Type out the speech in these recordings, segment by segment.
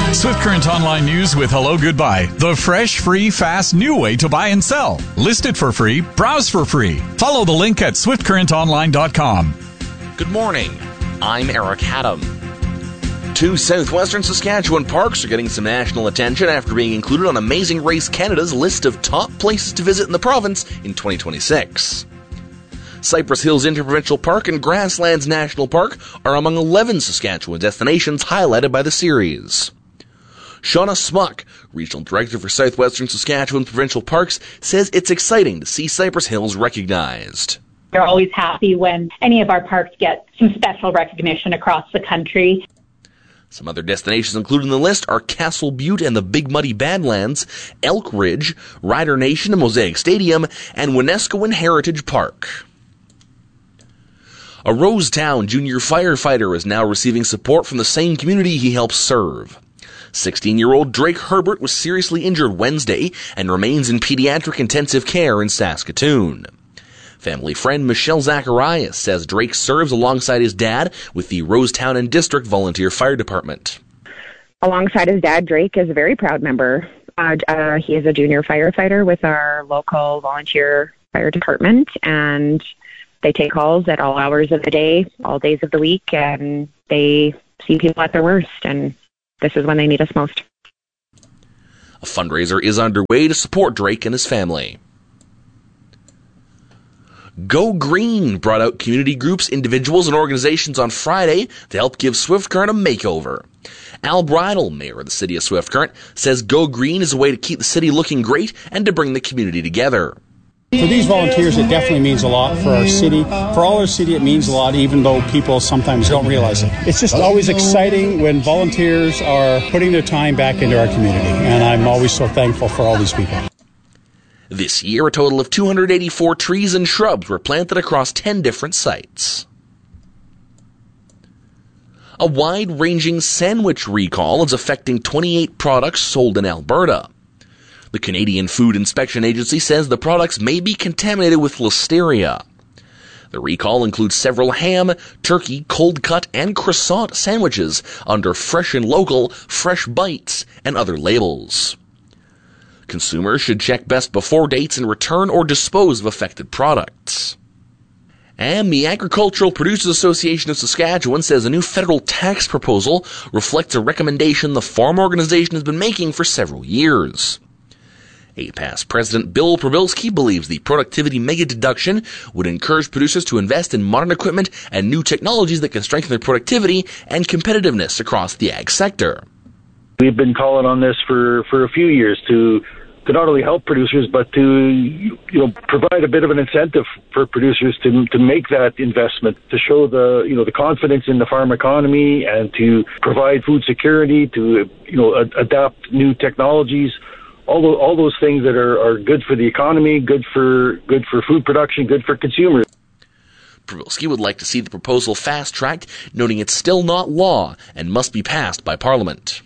Swift Current Online News with Hello Goodbye. The fresh, free, fast, new way to buy and sell. List it for free. Browse for free. Follow the link at swiftcurrentonline.com. Good morning. I'm Eric Haddam. 2 southwestern Saskatchewan parks are getting some national attention after being included on Amazing Race Canada's list of top places to visit in the province in 2026. Cypress Hills Interprovincial Park and Grasslands National Park are among 11 Saskatchewan destinations highlighted by the series. Shauna Smuck, Regional Director for Southwestern Saskatchewan Provincial Parks, says it's exciting to see Cypress Hills recognized. We're always happy when any of our parks get some special recognition across the country. Some other destinations included in the list are Castle Butte and the Big Muddy Badlands, Elk Ridge, Rider Nation and Mosaic Stadium, and Winaskowin Heritage Park. A Rosetown junior firefighter is now receiving support from the same community he helps serve. 16-year-old Drake Herbert was seriously injured Wednesday and remains in pediatric intensive care in Saskatoon. Family friend Michelle Zacharias says Drake serves alongside his dad with the Rosetown and District Volunteer Fire Department. Alongside his dad, Drake is a very proud member. He is a junior firefighter with our local volunteer fire department, and they take calls at all hours of the day, all days of the week, and they see people at their worst, and this is when they need us most. A fundraiser is underway to support Drake and his family. Go Green brought out community groups, individuals, and organizations on Friday to help give Swift Current a makeover. Al Bridle, mayor of the city of Swift Current, says Go Green is a way to keep the city looking great and to bring the community together. For these volunteers, it definitely means a lot for our city. For all our city, it means a lot, even though people sometimes don't realize it. It's just always exciting when volunteers are putting their time back into our community, and I'm always so thankful for all these people. This year, a total of 284 trees and shrubs were planted across 10 different sites. A wide-ranging sandwich recall is affecting 28 products sold in Alberta. The Canadian Food Inspection Agency says the products may be contaminated with listeria. The recall includes several ham, turkey, cold cut, and croissant sandwiches under Fresh and Local, Fresh Bites, and other labels. Consumers should check best before dates and return or dispose of affected products. And the Agricultural Producers Association of Saskatchewan says a new federal tax proposal reflects a recommendation the farm organization has been making for several years. APAS President Bill Probilski believes the productivity mega deduction would encourage producers to invest in modern equipment and new technologies that can strengthen their productivity and competitiveness across the ag sector. We've been calling on this for a few years to not only help producers, but to provide a bit of an incentive for producers to make that investment, to show the confidence in the farm economy, and to provide food security, to adapt new technologies, all those things that are good for the economy, good for food production, good for consumers. Probilski would like to see the proposal fast-tracked, noting it's still not law and must be passed by Parliament.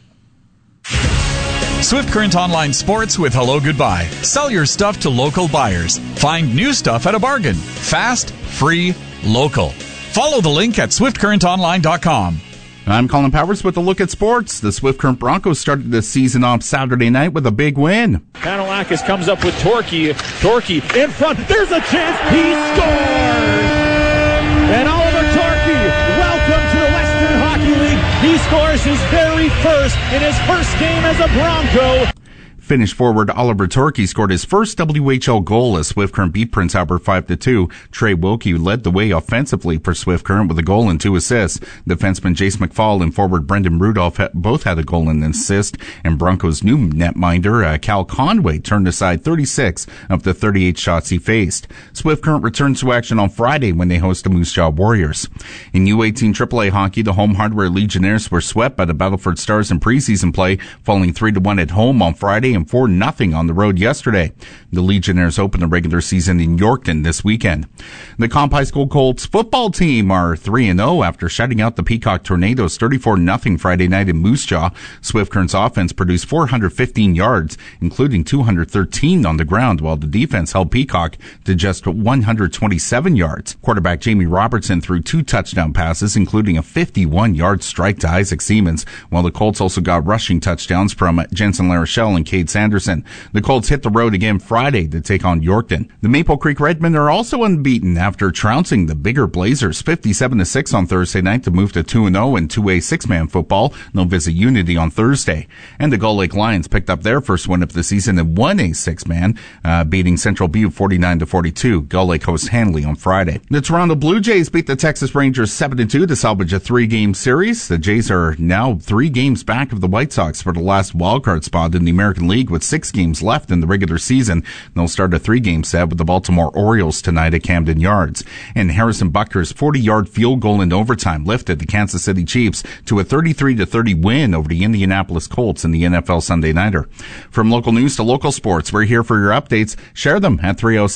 Swift Current Online Sports with Hello Goodbye. Sell your stuff to local buyers. Find new stuff at a bargain. Fast, free, local. Follow the link at swiftcurrentonline.com. I'm Colin Powers with a look at sports. The Swift Current Broncos started the season off Saturday night with a big win. Panelakis comes up with Torquay. Torquay in front. There's a chance. He scores! And Oliver Torquay, welcome to the Western Hockey League. He scores his very first in his first game as a Bronco. Finnish forward Oliver Torquay scored his first WHL goal as Swift Current beat Prince Albert 5-2. Trey Wilkie led the way offensively for Swift Current with a goal and 2 assists. Defenseman Jace McFall and forward Brendan Rudolph both had a goal and an assist. And Broncos' new netminder Cal Conway turned aside 36 of the 38 shots he faced. Swift Current returns to action on Friday when they host the Moose Jaw Warriors. In U18 AAA hockey, the Home Hardware Legionnaires were swept by the Battleford Stars in preseason play, falling 3-1 at home on Friday Stadium 4-0 on the road yesterday. The Legionnaires open the regular season in Yorkton this weekend. The Comp High School Colts football team are 3-0 after shutting out the Peacock Tornadoes 34-0 Friday night in Moose Jaw. Swift Current's offense produced 415 yards, including 213 on the ground, while the defense held Peacock to just 127 yards. Quarterback Jamie Robertson threw 2 touchdown passes, including a 51-yard strike to Isaac Siemens, while the Colts also got rushing touchdowns from Jensen LaRochelle and Cade Sanderson. The Colts hit the road again Friday to take on Yorkton. The Maple Creek Redmen are also unbeaten after trouncing the Bigger Blazers 57-6 on Thursday night to move to 2-0 in 2A 6-man football. They'll visit Unity on Thursday. And the Gull Lake Lions picked up their first win of the season in 1A 6-man, beating Central Butte 49-42. Gull Lake hosts Hanley on Friday. The Toronto Blue Jays beat the Texas Rangers 7-2 to salvage a 3-game series. The Jays are now 3 games back of the White Sox for the last wildcard spot in the American League with 6 games left in the regular season. They'll start a 3-game set with the Baltimore Orioles tonight at Camden Yards. And Harrison Butker's 40-yard field goal in overtime lifted the Kansas City Chiefs to a 33-30 win over the Indianapolis Colts in the NFL Sunday Nighter. From local news to local sports, we're here for your updates. Share them at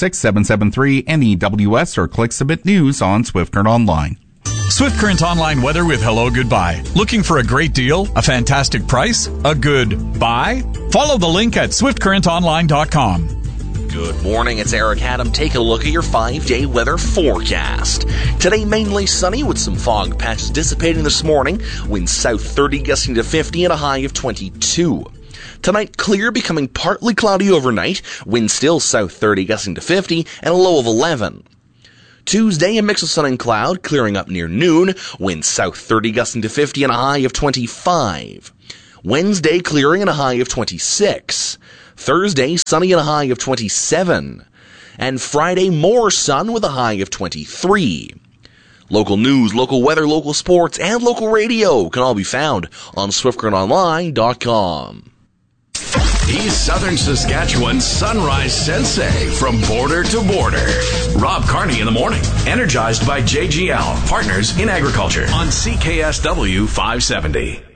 306-773-NEWS or click Submit News on Swift Current Online. Swift Current Online weather with Hello Goodbye. Looking for a great deal? A fantastic price? A good buy? Follow the link at swiftcurrentonline.com. Good morning, it's Eric Adam. Take a look at your 5-day weather forecast. Today, mainly sunny with some fog patches dissipating this morning. Winds south 30 gusting to 50 and a high of 22. Tonight, clear, becoming partly cloudy overnight. Winds still south 30 gusting to 50 and a low of 11. Tuesday, a mix of sun and cloud, clearing up near noon. Winds south 30 gusting to 50 and a high of 25. Wednesday, clearing and a high of 26. Thursday, sunny and a high of 27. And Friday, more sun with a high of 23. Local news, local weather, local sports, and local radio can all be found on SwiftCurrentOnline.com. He's Southern Saskatchewan's Sunrise Sensei from border to border. Rob Carney in the morning, energized by JGL, partners in agriculture on CKSW 570.